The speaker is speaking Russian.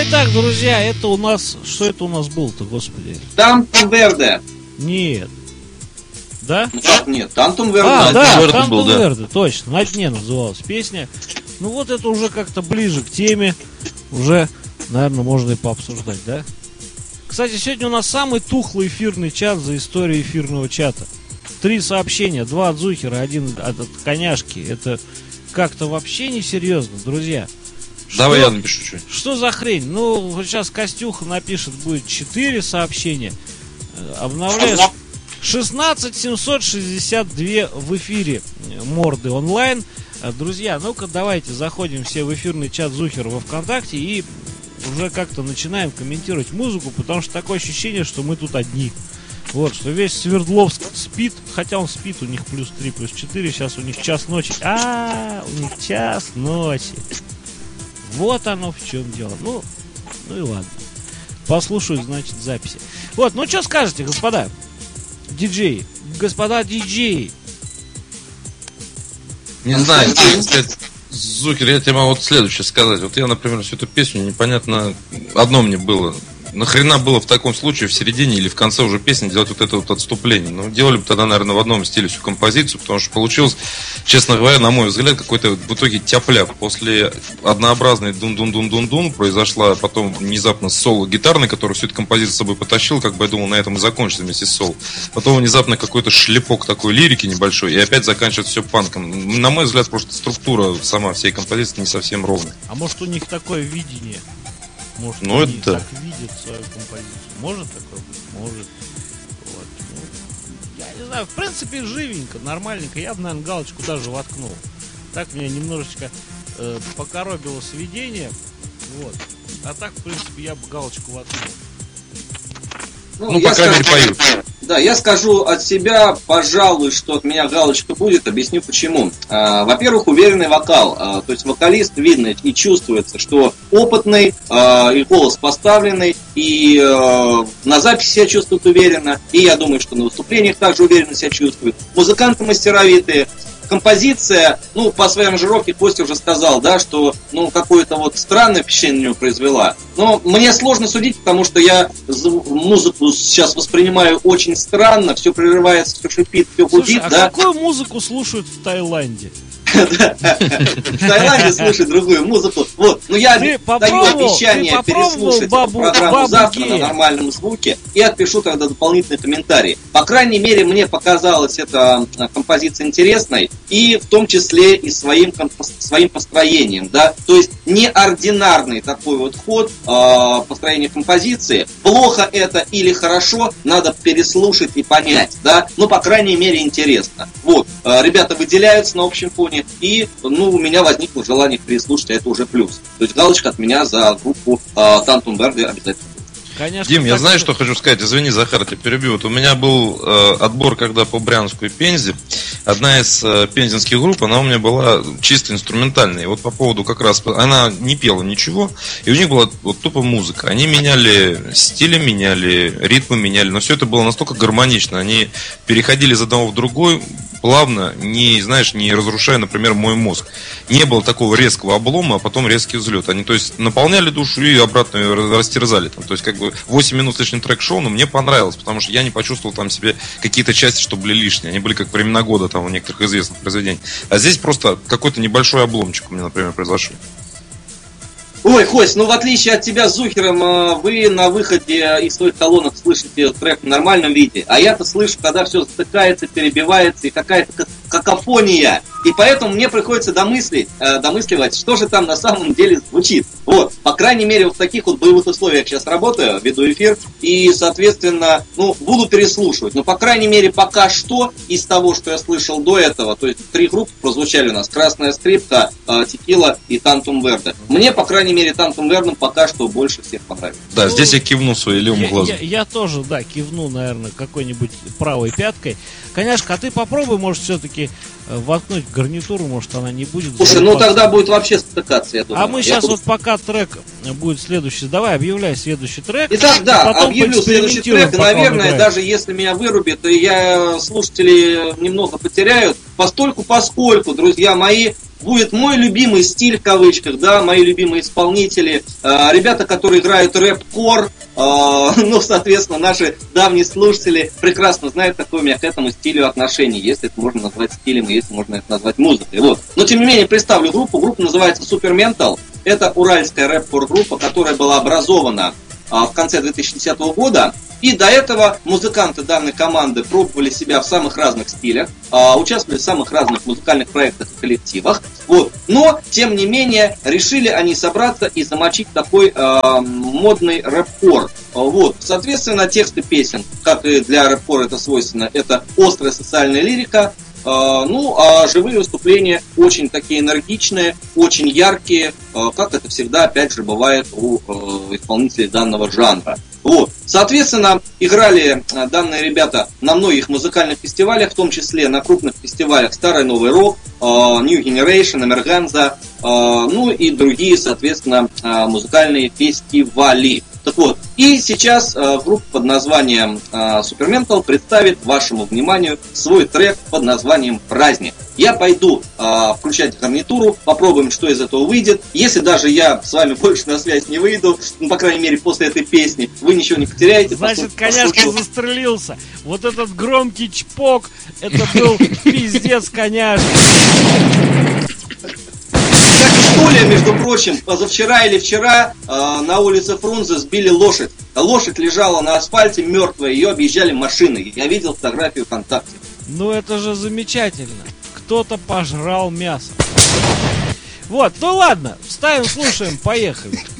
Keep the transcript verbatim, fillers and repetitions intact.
Итак, друзья, это у нас... Что это у нас было-то, господи? Тантум Верде. Нет. Да? Ну как нет? Тантум Верде. А, да, Верде Тантум был, да. Верде, точно. На дне называлась песня. Ну вот это уже как-то ближе к теме. Уже, наверное, можно и пообсуждать, да? Кстати, сегодня у нас самый тухлый эфирный чат за историю эфирного чата. Три сообщения, два от Зухера, один от, от Коняшки. Это как-то вообще несерьезно, друзья. Давай Что- я напишу что. Что за хрень? Ну, вот сейчас Костюха напишет, будет четыре сообщения. Э, Обновляешь. шестнадцать семьсот шестьдесят два в эфире э, морды онлайн. Э, Друзья, ну-ка давайте заходим все в эфирный чат Зухера во ВКонтакте и уже как-то начинаем комментировать музыку, потому что такое ощущение, что мы тут одни. Вот, что весь Свердловск спит, хотя он спит, у них плюс три, плюс четыре, сейчас у них час ночи. А, у них час ночи. Вот оно в чем дело. Ну, ну и ладно. Послушаю, значит, записи. Вот, ну что скажете, господа диджеи? Господа диджеи. Не знаю, честно сказать, Зухер, я тебе могу вот следующее сказать. Вот я, например, всю эту песню непонятно. Одно мне было. Нахрена было в таком случае в середине или в конце уже песни делать вот это вот отступление? Ну, делали бы тогда, наверное, в одном стиле всю композицию, потому что получилось, честно говоря, на мой взгляд, какой-то в итоге тяп-ляп. После однообразной дун-дун-дун-дун-дун произошла потом внезапно соло гитарный, который всю эту композицию с собой потащил, как бы я думал, на этом и закончится вместе с соло. Потом внезапно какой-то шлепок такой лирики небольшой, и опять заканчивается все панком. На мой взгляд, просто структура сама всей композиции не совсем ровная. А может у них такое видение? Может, Ну, они это да. так видят свою композицию? Может такое быть? Может. Вот. Ну, я не знаю, в принципе, живенько, нормальненько. Я бы, наверное, галочку даже воткнул. Так меня немножечко э, покоробило сведение. Вот. А так, в принципе, я бы галочку воткнул. Ну, я по крайней мере, скажу- поют. Да, я скажу от себя, пожалуй, что от меня галочка будет, объясню почему. А, во-первых, уверенный вокал, а, то есть вокалист видно и чувствуется, что опытный, а, и голос поставленный, и а, на записи себя чувствует уверенно, и я думаю, что на выступлениях также уверенно себя чувствует. Музыканты мастеровитые. Композиция, ну, по своей аранжировке Костя уже сказал, да, что, ну, какое-то вот странное впечатление на него произвела. Но мне сложно судить, потому что я зв- музыку сейчас воспринимаю очень странно, все прерывается, все шипит, все Слушай, гудит, а да. какую музыку слушают в Таиланде? В Таиланде слушать другую музыку. Вот, но я Ты даю попробовал- обещание ты попробовал переслушать бабу- программу бабу завтра гея? на нормальном звуке и отпишу тогда дополнительные комментарии. По крайней мере, мне показалась эта а, композиция интересной, и в том числе и своим, компос- своим построением, да, то есть неординарный такой вот ход а, построения композиции. Плохо это или хорошо, надо переслушать и понять, да, ну, по крайней мере, интересно. Вот, а, ребята выделяются на общем фоне, и, ну, у меня возникло желание переслушать, а это уже плюс. То есть галочка от меня за группу а, Тантум Верде обязательно. Конечно, Дим, я так знаю, и- что хочу сказать. Извини, Захар, тебя перебью. Вот у меня был э, отбор, когда по Брянску и Пензе. Одна из э, пензенских групп, она у меня была чисто инструментальная. И вот по поводу как раз... Она не пела ничего, и у них была вот тупо музыка. Они меняли стили, меняли ритмы, меняли. Но все это было настолько гармонично. Они переходили из одного в другой плавно, не, знаешь, не разрушая, например, мой мозг. Не было такого резкого облома, а потом резкий взлет. Они, то есть, наполняли душу и обратно ее растерзали. Там, то есть, как бы восемь минут с лишним трек-шоу, но мне понравилось, потому что я не почувствовал там себе какие-то части, что были лишние. Они были как времена года там у некоторых известных произведений. А здесь просто какой-то небольшой обломчик у меня, например, произошел. Ой, Кость, ну в отличие от тебя с Зухером, э, вы на выходе из своих колонок слышите трек в нормальном виде, а я-то слышу, когда все затыкается, перебивается и какая-то как- какофония. И поэтому мне приходится домыслить, э, домысливать, что же там на самом деле звучит. Вот, по крайней мере, вот в таких вот боевых условиях сейчас работаю, веду эфир, и, соответственно, ну, буду переслушивать. Но, по крайней мере, пока что из того, что я слышал до этого, то есть три группы прозвучали у нас: Красная скрипка, э, Текила и Тантум Верде. Мне, по крайней мере, Тантум Верде пока что больше всех понравилось. Да, Ну, здесь я кивну своей левым Я, глазом. я- я тоже, да, кивну, наверное, какой-нибудь правой пяткой. Коняшка, а ты попробуй, может, все-таки воткнуть гарнитуру, может, она не будет. Слушай, ну залипаться. тогда будет вообще спотыкаться, я думаю. А мы Я сейчас буду- вот пока трек будет следующий. Давай, объявляй следующий трек. Итак, и да, потом объявлю следующий поэкспериментируем, трек, и, пока он наверное, играет. даже если меня вырубит, и я слушатели немного потеряют, постольку, поскольку, друзья мои, будет мой любимый стиль, в кавычках, да, мои любимые исполнители, э, ребята, которые играют рэп-кор, э, ну, соответственно, наши давние слушатели прекрасно знают, какое у меня к этому стилю отношение, если это можно назвать стилем, и если можно это назвать музыкой, вот. Но, тем не менее, представлю группу, группа называется Super Mental, это уральская рэп-кор группа, которая была образована э, в конце две тысячи десятого года. И до этого музыканты данной команды пробовали себя в самых разных стилях, э, участвовали в самых разных музыкальных проектах и коллективах. Вот. Но, тем не менее, решили они собраться и замочить такой э, модный рэп-кор. Вот. Соответственно, тексты песен, как и для рэп-кора это свойственно, это острая социальная лирика. Э, ну, а живые выступления очень такие энергичные, очень яркие, э, как это всегда, опять же, бывает у э, исполнителей данного жанра. Вот. Соответственно, играли данные ребята на многих музыкальных фестивалях, в том числе на крупных фестивалях Старый Новый Рок, New Generation, Emergenza, ну и другие, соответственно, музыкальные фестивали. Так вот, и сейчас группа под названием Super Mental представит вашему вниманию свой трек под названием «Праздник». Я пойду э, включать гарнитуру, попробуем, что из этого выйдет. Если даже я с вами больше на связь не выйду, ну, по крайней мере, после этой песни, вы ничего не потеряете. Значит, коняшка застрелился. Вот этот громкий чпок, это был пиздец коняшки. Как история, между прочим, позавчера или вчера э, на улице Фрунзе сбили лошадь. Лошадь лежала на асфальте мертвая, ее объезжали машины. Я видел фотографию ВКонтакте. Ну это же замечательно. Кто-то пожрал мясо. Вот, ну ладно, ставим, слушаем, поехали.